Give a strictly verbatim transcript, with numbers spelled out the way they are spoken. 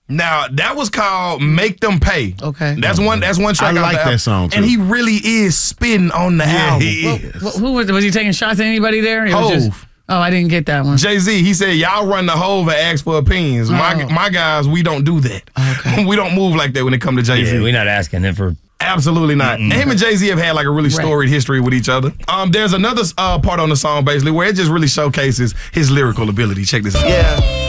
Now that was called "Make Them Pay." Okay, that's one. That's one track. I like that album. song too. And he really is spitting on the yeah, album. He well, is. well, who was was he taking shots at anybody there? It was Hove. just, oh, I didn't get that one. Jay-Z, he said, y'all run the Hove and ask for opinions. My Oh. my guys, we don't do that. Okay. We don't move like that when it comes to Jay-Z. Yeah, we're not asking him for. Absolutely not. Mm-mm. Him and Jay-Z have had like a really Right. storied history with each other. Um, there's another uh, part on the song basically where it just really showcases his lyrical ability. Check this out. Yeah.